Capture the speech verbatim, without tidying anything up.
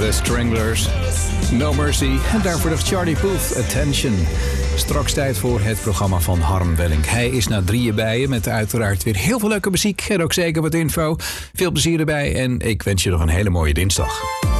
The Stranglers, No Mercy en daarvoor nog Charlie Puth, Attention. Straks tijd voor het programma van Harm Welling. Hij is na drieën bij je met uiteraard weer heel veel leuke muziek en ook zeker wat info. Veel plezier erbij en ik wens je nog een hele mooie dinsdag.